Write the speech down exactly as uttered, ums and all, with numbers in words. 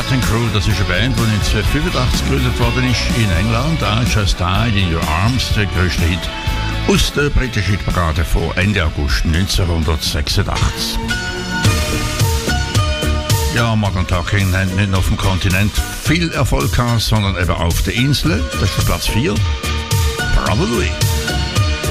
Motley Crue, das ist eine Band, die neunzehnhundertfünfundachtzig gegründet worden ist in England. I Just Died in Your Arms, der größte Hit aus der britischen Hitparade von Ende August neunzehnhundertsechsundachtzig. Ja, Modern Talking hat nicht nur auf dem Kontinent viel Erfolg gehabt, sondern eben auf der Insel. Das ist für Platz vier. Probably.